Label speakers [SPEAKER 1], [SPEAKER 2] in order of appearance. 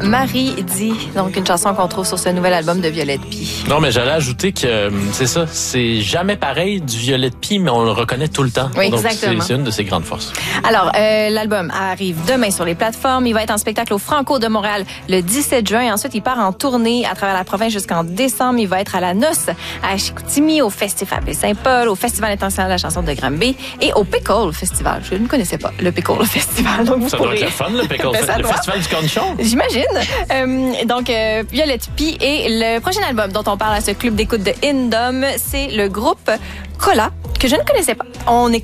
[SPEAKER 1] Marie dit, donc une chanson qu'on trouve sur ce nouvel album de Violette Pie.
[SPEAKER 2] Non, mais j'allais ajouter que c'est ça, c'est jamais pareil du Violette Pie, mais on le reconnaît tout le temps.
[SPEAKER 1] Oui,
[SPEAKER 2] donc
[SPEAKER 1] exactement.
[SPEAKER 2] c'est une de ses grandes forces.
[SPEAKER 1] Alors, l'album arrive demain sur les plateformes. Il va être en spectacle au Franco de Montréal le 17 juin. Ensuite, il part en tournée à travers la province jusqu'en décembre. Il va être à la Noce, à Chicoutimi, au Festival de Saint-Paul, au Festival international de la chanson de Granby et au Pickle Festival. Je ne connaissais pas le Pickle Festival. Donc, vous
[SPEAKER 2] Ça
[SPEAKER 1] pourrez...
[SPEAKER 2] doit être le fun, le Pickle le Festival du cornichon.
[SPEAKER 1] J'imagine. Donc, Violette Pie et le prochain album dont on parle à ce club d'écoute de Indom, c'est le groupe Cola, que je ne connaissais pas. On écoute